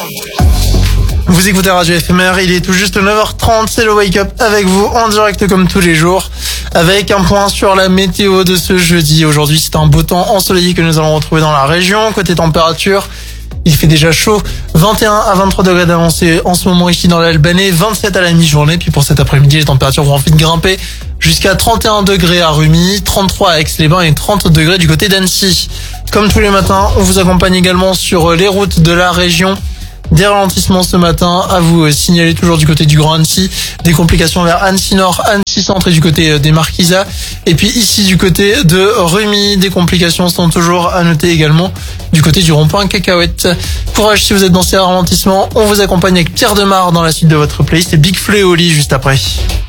Vous écoutez Radio FMR, il est tout juste 9h30, c'est le Wake Up avec vous en direct comme tous les jours, avec un point sur la météo de ce jeudi. Aujourd'hui, c'est un beau temps ensoleillé que nous allons retrouver dans la région. Côté température, il fait déjà chaud, 21 à 23 degrés d'avancée en ce moment ici dans l'Albanais, 27 à la mi-journée. Puis pour cet après-midi, les températures vont ensuite grimper jusqu'à 31 degrés à Rumi, 33 à Aix-les-Bains et 30 degrés du côté d'Annecy. Comme tous les matins, on vous accompagne également sur les routes de la région. Des ralentissements ce matin, à vous signaler toujours du côté du Grand Annecy, des complications vers Annecy Nord, Annecy Centre et du côté des Marquisats. Et puis ici du côté de Rumi, des complications sont toujours à noter également du côté du rond-point Cacahuète. Courage si vous êtes dans ces ralentissements, on vous accompagne avec Pierre Demar dans la suite de votre playlist et Big Flea au lit juste après.